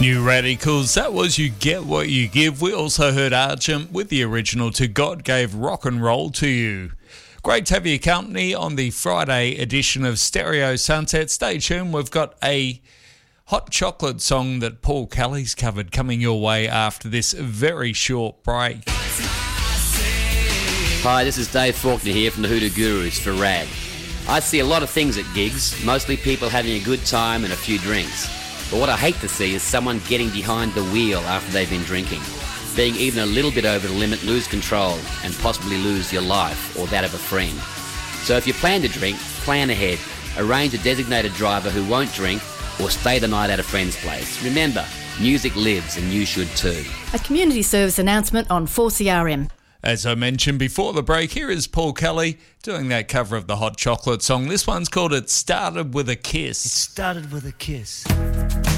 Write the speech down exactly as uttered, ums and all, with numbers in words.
New Radicals, that was You Get What You Give. We also heard Argent with the original To God Gave Rock and Roll to You. Great to have your company on the Friday edition of Stereo Sunset. Stay tuned, we've got a hot chocolate song that Paul Kelly's covered coming your way after this very short break. Hi, this is Dave Faulkner here from the Hoodoo Gurus for Rad. I see a lot of things at gigs, mostly people having a good time and a few drinks. But what I hate to see is someone getting behind the wheel after they've been drinking, being even a little bit over the limit, lose control, and possibly lose your life or that of a friend. So if you plan to drink, plan ahead. Arrange a designated driver who won't drink or stay the night at a friend's place. Remember, music lives and you should too. A community service announcement on four C R M. As I mentioned before the break, here is Paul Kelly doing that cover of the Hot Chocolate song. This one's called It Started With a Kiss. It started with a kiss.